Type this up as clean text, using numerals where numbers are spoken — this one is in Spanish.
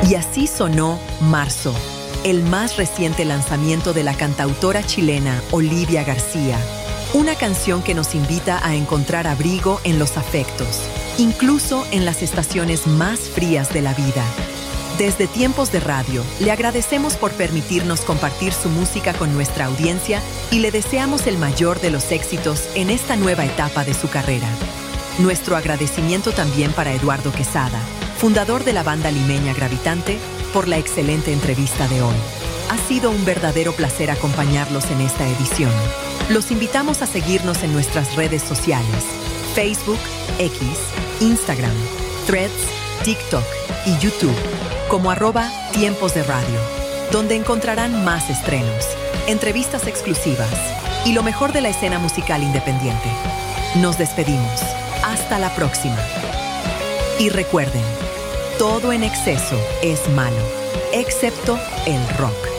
Y así sonó Marzo, el más reciente lanzamiento de la cantautora chilena Olivia García. Una canción que nos invita a encontrar abrigo en los afectos, incluso en las estaciones más frías de la vida. Desde Tiempos de Radio, le agradecemos por permitirnos compartir su música con nuestra audiencia y le deseamos el mayor de los éxitos en esta nueva etapa de su carrera. Nuestro agradecimiento también para Eduardo Quesada, fundador de la banda limeña Gravitante, por la excelente entrevista de hoy. Ha sido un verdadero placer acompañarlos en esta edición. Los invitamos a seguirnos en nuestras redes sociales: Facebook, X, Instagram, Threads, TikTok y YouTube, como @Tiempos de Radio, donde encontrarán más estrenos, entrevistas exclusivas y lo mejor de la escena musical independiente. Nos despedimos. Hasta la próxima. Y recuerden, todo en exceso es malo, excepto el rock.